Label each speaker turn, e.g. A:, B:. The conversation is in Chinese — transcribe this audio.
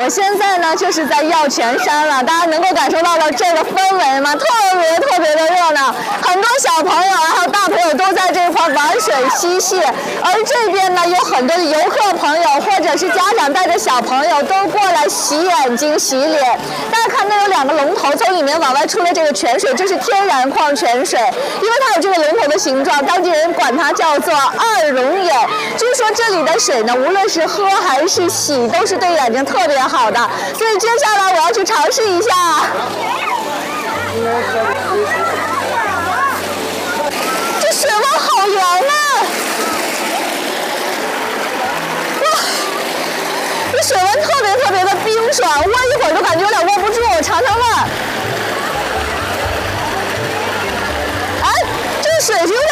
A: 我现在呢就是在药泉山了，大家能够感受到这个氛围吗？特别的热闹，很多小朋友还有大朋友都在这块玩水嬉戏，而这边呢有很多的游客朋友或者是家长带着小朋友都过来洗眼睛、洗脸。大家看，那有2个龙头从里面往外出的这个泉水，这是天然矿泉水，因为它有这个龙头的形状，当地人管它叫做2龙眼。据说这里的水呢，无论是喝还是洗，都是对眼睛特别好的，所以接下来我要去尝试一下。这水温好凉啊！哇，这水温特别的冰爽，握一会儿都感觉有点握不住，我尝尝味儿。哎，这个水是有点